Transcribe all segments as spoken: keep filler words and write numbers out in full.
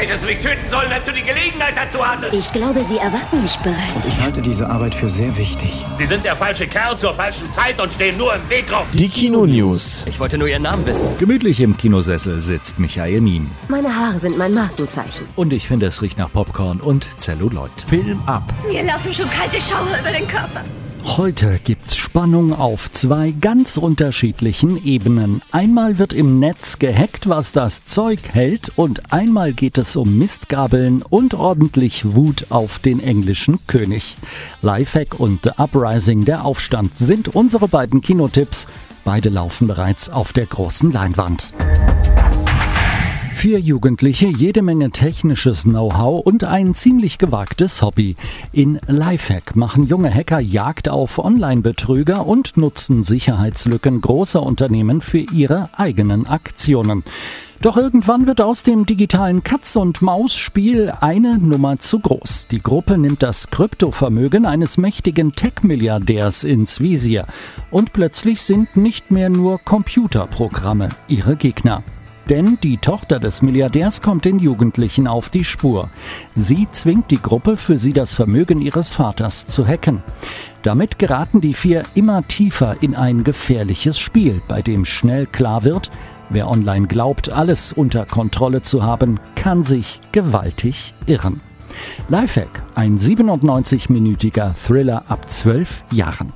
Hättest du mich töten sollen, als du die Gelegenheit dazu hattest. Ich glaube, Sie erwarten mich bereits. Und ich halte diese Arbeit für sehr wichtig. Sie sind der falsche Kerl zur falschen Zeit und stehen nur im Weg rum. Die Kino-News. Ich wollte nur Ihren Namen wissen. Gemütlich im Kinosessel sitzt Michael Mien. Meine Haare sind mein Markenzeichen. Und ich finde, es riecht nach Popcorn und Zelluloid. Film ab. Mir laufen schon kalte Schauer über den Körper. Heute gibt's Spannung auf zwei ganz unterschiedlichen Ebenen. Einmal wird im Netz gehackt, was das Zeug hält, und einmal geht es um Mistgabeln und ordentlich Wut auf den englischen König. Lifehack und The Uprising, der Aufstand, sind unsere beiden Kinotipps. Beide laufen bereits auf der großen Leinwand. Für Jugendliche jede Menge technisches Know-how und ein ziemlich gewagtes Hobby. In Lifehack machen junge Hacker Jagd auf Online-Betrüger und nutzen Sicherheitslücken großer Unternehmen für ihre eigenen Aktionen. Doch irgendwann wird aus dem digitalen Katz-und-Maus-Spiel eine Nummer zu groß. Die Gruppe nimmt das Kryptovermögen eines mächtigen Tech-Milliardärs ins Visier. Und plötzlich sind nicht mehr nur Computerprogramme ihre Gegner. Denn die Tochter des Milliardärs kommt den Jugendlichen auf die Spur. Sie zwingt die Gruppe, für sie das Vermögen ihres Vaters zu hacken. Damit geraten die vier immer tiefer in ein gefährliches Spiel, bei dem schnell klar wird, wer online glaubt, alles unter Kontrolle zu haben, kann sich gewaltig irren. Lifehack, ein siebenundneunzig-minütiger Thriller ab zwölf Jahren.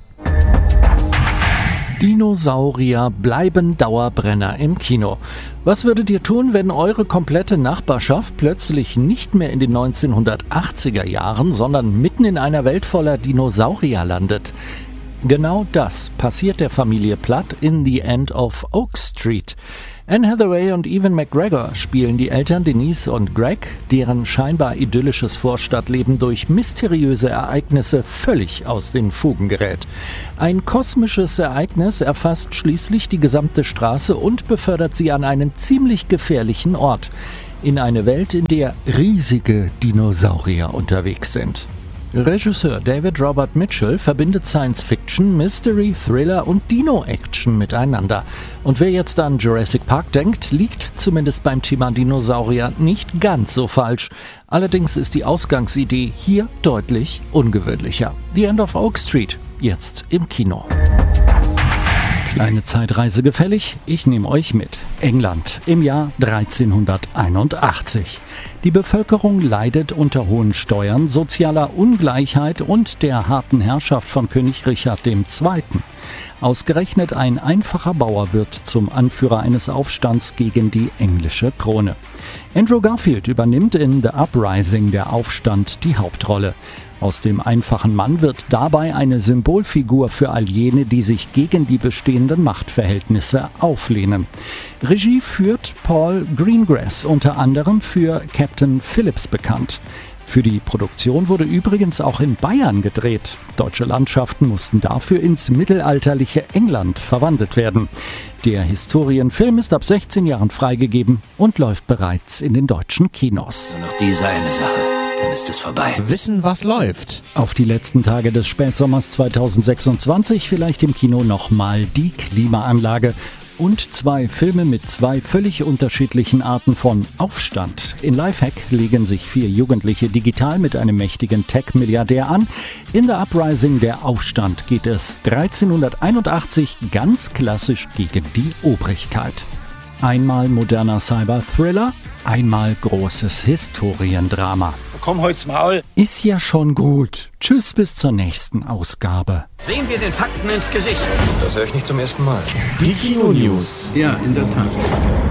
Dinosaurier bleiben Dauerbrenner im Kino. Was würdet ihr tun, wenn eure komplette Nachbarschaft plötzlich nicht mehr in den neunzehnhundertachtziger Jahren, sondern mitten in einer Welt voller Dinosaurier landet? Genau das passiert der Familie Platt in The End of Oak Street. Anne Hathaway und Ewan McGregor spielen die Eltern Denise und Greg, deren scheinbar idyllisches Vorstadtleben durch mysteriöse Ereignisse völlig aus den Fugen gerät. Ein kosmisches Ereignis erfasst schließlich die gesamte Straße und befördert sie an einen ziemlich gefährlichen Ort. In eine Welt, in der riesige Dinosaurier unterwegs sind. Regisseur David Robert Mitchell verbindet Science-Fiction, Mystery, Thriller und Dino-Action miteinander. Und wer jetzt an Jurassic Park denkt, liegt zumindest beim Thema Dinosaurier nicht ganz so falsch. Allerdings ist die Ausgangsidee hier deutlich ungewöhnlicher. The End of Oak Street, jetzt im Kino. Kleine Zeitreise gefällig? Ich nehme euch mit. England im Jahr dreizehnhunderteinundachtzig. Die Bevölkerung leidet unter hohen Steuern, sozialer Ungleichheit und der harten Herrschaft von König Richard der Zweite. Ausgerechnet ein einfacher Bauer wird zum Anführer eines Aufstands gegen die englische Krone. Andrew Garfield übernimmt in The Uprising, der Aufstand, die Hauptrolle. Aus dem einfachen Mann wird dabei eine Symbolfigur für all jene, die sich gegen die bestehenden Machtverhältnisse auflehnen. Regie führt Paul Greengrass, unter anderem für Captain Phillips bekannt. Für die Produktion wurde übrigens auch in Bayern gedreht. Deutsche Landschaften mussten dafür ins mittelalterliche England verwandelt werden. Der Historienfilm ist ab sechzehn Jahren freigegeben und läuft bereits in den deutschen Kinos. Nur noch diese eine Sache, dann ist es vorbei. Wissen, was läuft. Auf die letzten Tage des Spätsommers zweitausendsechsundzwanzig vielleicht im Kino nochmal die Klimaanlage. Und zwei Filme mit zwei völlig unterschiedlichen Arten von Aufstand. In Lifehack legen sich vier Jugendliche digital mit einem mächtigen Tech-Milliardär an. In The Uprising, der Aufstand, geht es dreizehnhunderteinundachtzig ganz klassisch gegen die Obrigkeit. Einmal moderner Cyber-Thriller, einmal großes Historiendrama. Komm holt's Maul. Ist ja schon gut. Tschüss, bis zur nächsten Ausgabe. Sehen wir den Fakten ins Gesicht. Das höre ich nicht zum ersten Mal. Die Kino-News. Ja, in der Tat.